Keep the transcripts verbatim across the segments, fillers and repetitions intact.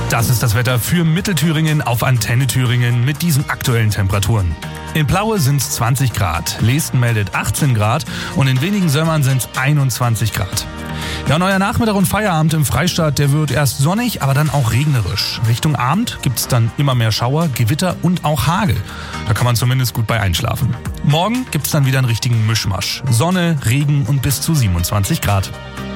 Das ist das Wetter für Mittelthüringen auf Antenne Thüringen mit diesen aktuellen Temperaturen. In Plaue sind es zwanzig Grad, Leesten meldet achtzehn Grad und in wenigen Sömmern sind es einundzwanzig Grad. Ja, und euer Nachmittag und Feierabend im Freistaat, der wird erst sonnig, aber dann auch regnerisch. Richtung Abend gibt es dann immer mehr Schauer, Gewitter und auch Hagel. Da kann man zumindest gut bei einschlafen. Morgen gibt es dann wieder einen richtigen Mischmasch. Sonne, Regen und bis zu siebenundzwanzig Grad.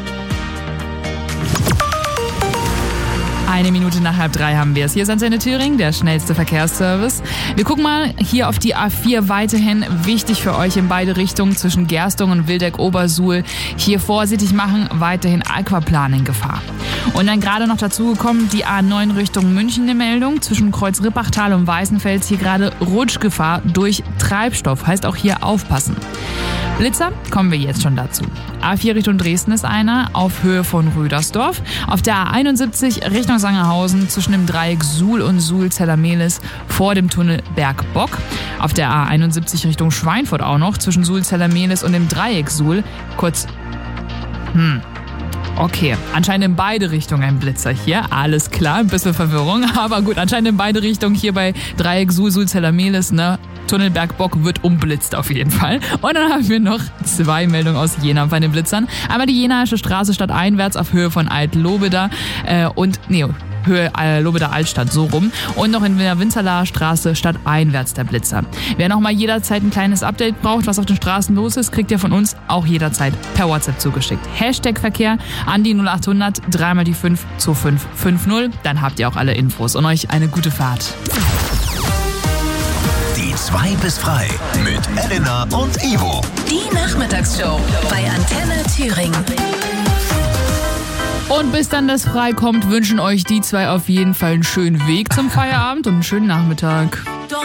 Eine Minute nach halb drei haben wir es. Hier ist Antenne Thüringen, der schnellste Verkehrsservice. Wir gucken mal hier auf die A vier weiterhin. Wichtig für euch in beide Richtungen zwischen Gerstung und Wildeck-Obersuhl. Hier vorsichtig machen, weiterhin Aquaplan in Gefahr. Und dann gerade noch dazu gekommen, die A neun Richtung München eine Meldung. Zwischen Kreuz-Rippachtal und Weißenfels hier gerade Rutschgefahr durch Treibstoff. Heißt auch hier aufpassen. Blitzer, kommen wir jetzt schon dazu. A vier Richtung Dresden ist einer, auf Höhe von Rödersdorf. Auf der A einundsiebzig Richtung Sangerhausen zwischen dem Dreieck Suhl und Suhl-Zellermehlis vor dem Tunnel Bergbock. Auf der A einundsiebzig Richtung Schweinfurt auch noch zwischen Suhl-Zellermehlis und dem Dreieck Suhl. Kurz, hm... Okay, anscheinend in beide Richtungen ein Blitzer hier. Alles klar, ein bisschen Verwirrung. Aber gut, anscheinend in beide Richtungen hier bei Dreieck Suhl, Suhl-Zellermehlis, ne? Tunnelbergbock wird umblitzt auf jeden Fall. Und dann haben wir noch zwei Meldungen aus Jena bei den Blitzern. Einmal die Jenaische Straße stadteinwärts auf Höhe von Alt-Lobeda äh, und, nee, Höhe äh, Lobeda Altstadt, so rum. Und noch in der Winzerlaer Straße stadteinwärts der Blitzer. Wer noch mal jederzeit ein kleines Update braucht, was auf den Straßen los ist, kriegt ihr von uns auch jederzeit per WhatsApp zugeschickt. Hashtag Verkehr an die null acht hundert, dreimal die fünf, zwei fünf fünf null. Dann habt ihr auch alle Infos und euch eine gute Fahrt. Die zwei bis frei mit Elena und Ivo. Die Nachmittagsshow bei Antenne Thüringen. Und bis dann das frei kommt, wünschen euch die zwei auf jeden Fall einen schönen Weg zum Feierabend und einen schönen Nachmittag.